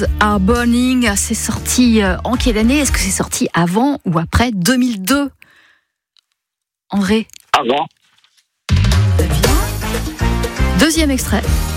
Are Burning, c'est sorti en quelle année ? Est-ce que c'est sorti avant ou après 2002 ? André ? Avant. Deuxième extrait.